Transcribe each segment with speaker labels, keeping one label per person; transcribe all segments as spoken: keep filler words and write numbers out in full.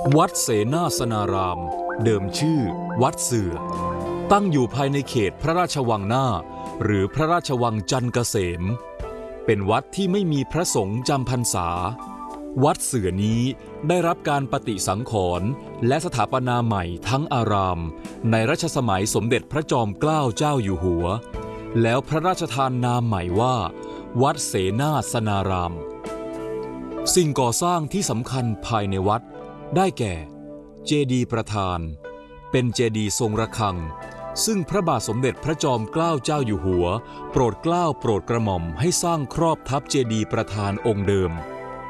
Speaker 1: วัดเสนาสนารามเดิมชื่อวัดเสือตั้งอยู่ภายในเขตพระราชวังหน้าหรือพระราชวังจันทร์เกษมเป็นวัดที่ไม่มีพระสงฆ์จำพรรษาวัดเสือนี้ได้รับการปฏิสังขรณ์และสถาปนาใหม่ทั้งอารามในรัชสมัยสมเด็จพระจอมเกล้าเจ้าอยู่หัวแล้วพระราชทานนามใหม่ว่าวัดเสนาสนารามสิ่งก่อสร้างที่สำคัญภายในวัดได้แก่เจดีย์ประธานเป็นเจดีย์ทรงระฆังซึ่งพระบาทสมเด็จพระจอมเกล้าเจ้าอยู่หัวโปรดเกล้าโปรดกระหม่อมให้สร้างครอบทับเจดีย์ประธานองค์เดิม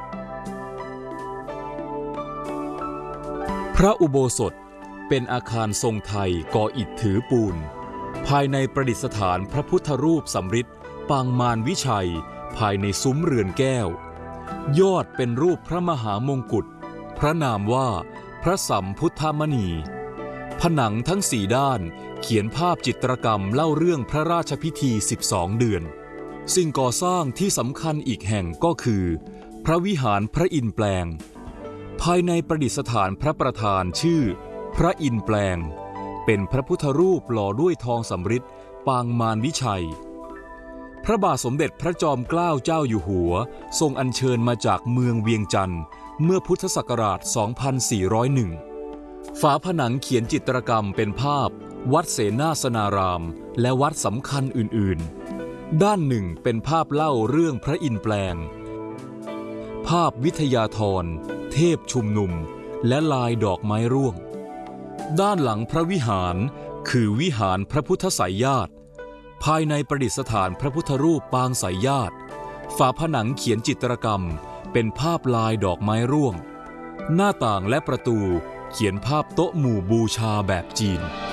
Speaker 1: พระอุโบสถเป็นอาคารทรงไทยก่ออิฐถือปูนภายในประดิษฐานพระพุทธรูปสำริดปางมารวิชัยภายในซุ้มเรือนแก้วยอดเป็นรูปพระมหามงกุฎพระนามว่าพระสัมพุทธมณีผนังทั้งสี่ด้านเขียนภาพจิตรกรรมเล่าเรื่องพระราชพิธีสิบสองเดือนสิ่งก่อสร้างที่สำคัญอีกแห่งก็คือพระวิหารพระอินทร์แปลงภายในประดิษฐานพระประธานชื่อพระอินทร์แปลงเป็นพระพุทธรูปหล่อด้วยทองสำริดปางมารวิชัยพระบาทสมเด็จพระจอมเกล้าเจ้าอยู่หัวทรงอัญเชิญมาจากเมืองเวียงจันทร์เมื่อพุทธศักราช สองพันสี่ร้อยเอ็ด ฝาผนังเขียนจิตรกรรมเป็นภาพวัดเสนาสนารามและวัดสำคัญอื่นๆด้านหนึ่งเป็นภาพเล่าเรื่องพระอินทร์แปลงภาพวิทยาธรเทพชุมนุมและลายดอกไม้ร่วงด้านหลังพระวิหารคือวิหารพระพุทธไสยญาติภายในประดิษฐานพระพุทธรูปปางไสยญาติฝาผนังเขียนจิตรกรรมเป็นภาพลายดอกไม้ร่วงหน้าต่างและประตูเขียนภาพโต๊ะหมู่บูชาแบบจีน